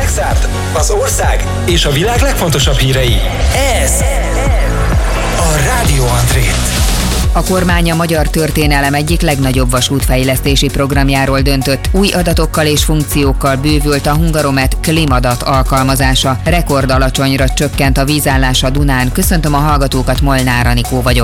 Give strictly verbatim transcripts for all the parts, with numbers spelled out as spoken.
Szexárd, az ország és a világ legfontosabb hírei. Ez a Rádió André. A kormány a magyar történelem egyik legnagyobb vasútfejlesztési programjáról döntött. Új adatokkal és funkciókkal bővült a Hungaromet Klimadat alkalmazása. Rekord alacsonyra csökkent a vízállás a Dunán. Köszöntöm a hallgatókat, Molnár Anikó vagyok.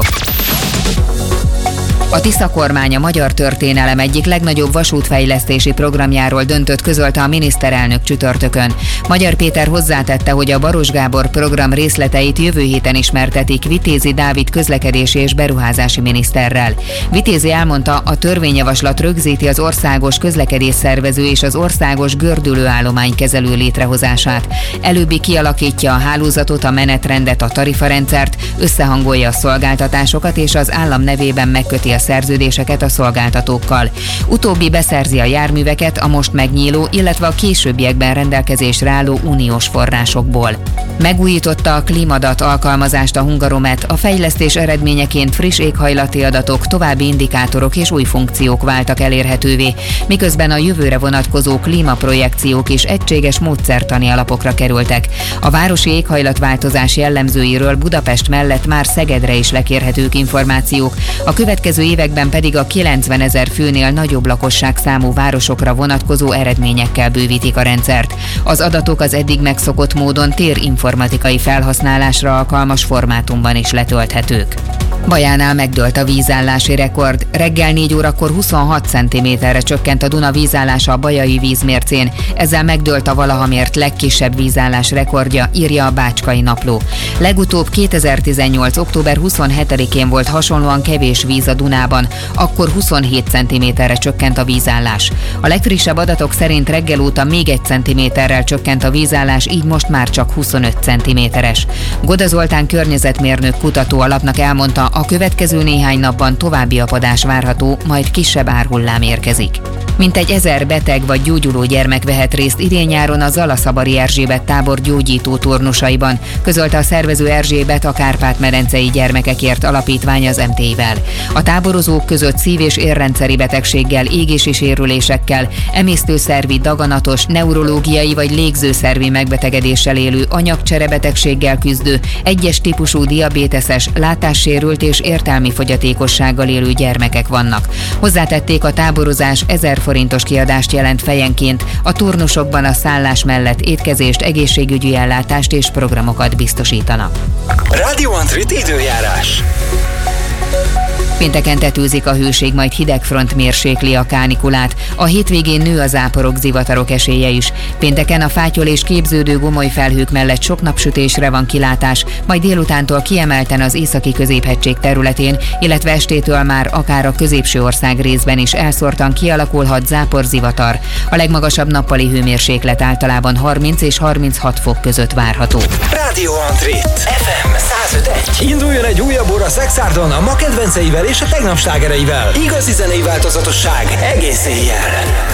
A Tisza kormány a magyar történelem egyik legnagyobb vasútfejlesztési programjáról döntött, közölte a miniszterelnök csütörtökön. Magyar Péter hozzátette, hogy a Baros Gábor program részleteit jövő héten ismertetik Vitézi Dávid közlekedési és beruházási miniszterrel. Vitézi elmondta, a törvényjavaslat rögzíti az országos közlekedésszervező és az országos gördülőállománykezelő létrehozását. Előbbi kialakítja a hálózatot, a menetrendet, a tarifarendszert, összehangolja a szolgáltatásokat és az állam nevében megköti a szerződéseket a szolgáltatókkal. Utóbbi beszerzi a járműveket a most megnyíló, illetve a későbbiekben rendelkezésre álló uniós forrásokból. Megújította a Klimadat alkalmazást a Hungaromet, a fejlesztés eredményeként friss éghajlati adatok, további indikátorok és új funkciók váltak elérhetővé, miközben a jövőre vonatkozó klímaprojekciók is egységes módszertani alapokra kerültek. A városi éghajlatváltozás jellemzőiről Budapest mellett már Szegedre is lekérhetők információk, a következő években pedig a kilencvenezer főnél nagyobb lakosságszámú városokra vonatkozó eredményekkel bővítik a rendszert. Az adatok az eddig megszokott módon térinformatikai felhasználásra alkalmas formátumban is letölthetők. Bajánál megdőlt a vízállási rekord. Reggel négy órakor huszonhat centiméterre csökkent a Duna vízállása a bajai vízmércén. Ezzel megdőlt a valaha mért legkisebb vízállás rekordja, írja a Bácskai Napló. Legutóbb kétezer-tizennyolc. október huszonhetedikén volt hasonlóan kevés víz a Dunában, akkor huszonhét centiméterre csökkent a vízállás. A legfrissebb adatok szerint reggel óta még egy centiméterrel csökkent a vízállás, így most már csak huszonöt centiméteres. Goda Zoltán környezetmérnök kutató alapnak elmondta, a következő néhány napban további apadás várható, majd kisebb árhullám érkezik. Mintegy ezer beteg vagy gyógyuló gyermek vehet részt idén-nyáron a Zalaszabari Erzsébet tábor gyógyító turnusaiban, közölte a szervező Erzsébet a Kárpát-medencei Gyermekekért Alapítvány az em té i-vel. A táborozók között szív- és érrendszeri betegséggel, égési sérülésekkel, emésztőszervi, daganatos, neurológiai vagy légzőszervi megbetegedéssel élő, anyagcserebetegséggel küzdő, egyes típusú diabéteses, látássérült és értelmi fogyatékossággal élő gyermekek vannak. Hozzátették, a táborozás ezer forintos kiadást jelent fejenként, a turnusokban a szállás mellett étkezést, egészségügyi ellátást és programokat biztosítanak. Rádió Andrit időjárás. Pénteken tetőzik a hőség, majd hidegfront mérsékli a kánikulát. A hétvégén nő a záporok, zivatarok esélye is. Pénteken a fátyol és képződő gomoly felhők mellett sok napsütésre van kilátás, majd délutántól kiemelten az északi középhegység területén, illetve estétől már akár a középső ország részben is elszórtan kialakulhat záporzivatar. A legmagasabb nappali hőmérséklet általában harminc és harminchat fok között várható. Rádió André, ef em száz öt egy. Induljon egy újabb óra Szexárdon a ma kedvenceivel és a tegnap slágereivel. Igazi zenei változatosság egész éjjel.